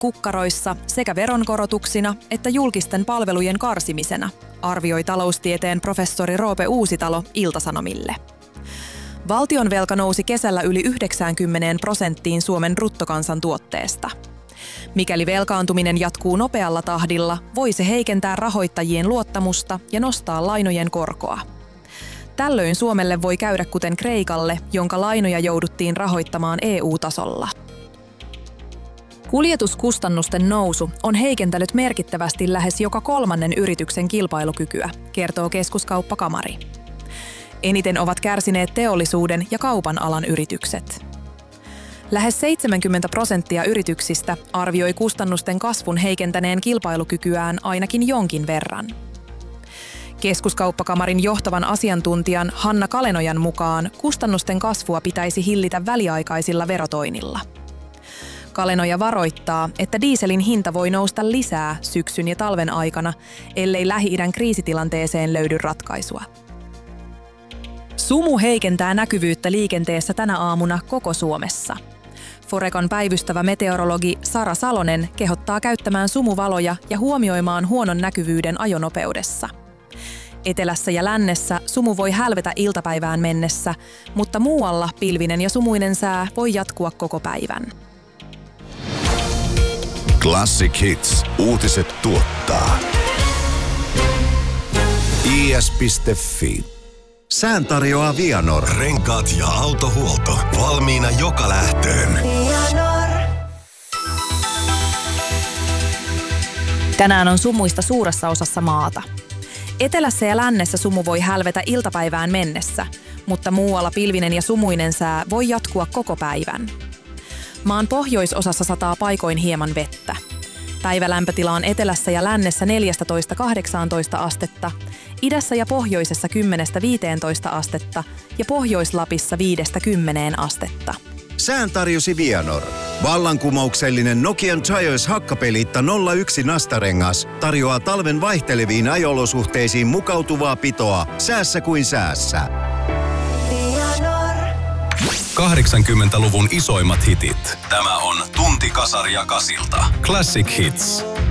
kukkaroissa sekä veronkorotuksina että julkisten palvelujen karsimisena, arvioi taloustieteen professori Roope Uusitalo Ilta-Sanomille. Valtionvelka nousi kesällä yli 90% Suomen bruttokansantuotteesta. Mikäli velkaantuminen jatkuu nopealla tahdilla, voi se heikentää rahoittajien luottamusta ja nostaa lainojen korkoa. Tällöin Suomelle voi käydä kuten Kreikalle, jonka lainoja jouduttiin rahoittamaan EU-tasolla. Kuljetuskustannusten nousu on heikentänyt merkittävästi lähes joka kolmannen yrityksen kilpailukykyä, kertoo Keskuskauppakamari. Eniten ovat kärsineet teollisuuden ja kaupan alan yritykset. Lähes 70% yrityksistä arvioi kustannusten kasvun heikentäneen kilpailukykyään ainakin jonkin verran. Keskuskauppakamarin johtavan asiantuntijan Hanna Kalenojan mukaan kustannusten kasvua pitäisi hillitä väliaikaisilla verotoinnilla. Kalenoja varoittaa, että dieselin hinta voi nousta lisää syksyn ja talven aikana, ellei Lähi-idän kriisitilanteeseen löydy ratkaisua. Sumu heikentää näkyvyyttä liikenteessä tänä aamuna koko Suomessa. Forecon päivystävä meteorologi Sara Salonen kehottaa käyttämään sumuvaloja ja huomioimaan huonon näkyvyyden ajonopeudessa. Etelässä ja lännessä sumu voi hälvetä iltapäivään mennessä, mutta muualla pilvinen ja sumuinen sää voi jatkua koko päivän. Classic Hits. Uutiset tuottaa. is.fi. Sään tarjoaa Vianor. Renkaat ja autohuolto. Valmiina joka lähtöön. Vianor. Tänään on sumuista suuressa osassa maata. Etelässä ja lännessä sumu voi hälvetä iltapäivään mennessä, mutta muualla pilvinen ja sumuinen sää voi jatkua koko päivän. Maan pohjoisosassa sataa paikoin hieman vettä. Päivälämpötila on etelässä ja lännessä 14–18 astetta, idässä ja pohjoisessa 10–15 astetta ja Pohjois-Lapissa 5–10 astetta. Sään tarjosi Vianor. Vallankumouksellinen Nokian Giants hakkapeliitta 01 nastarengas tarjoaa talven vaihteleviin ajo-olosuhteisiin mukautuvaa pitoa säässä kuin säässä. 80-luvun isoimmat hitit. Tämä on Tunti Kasari ja Kasilta. Classic Hits.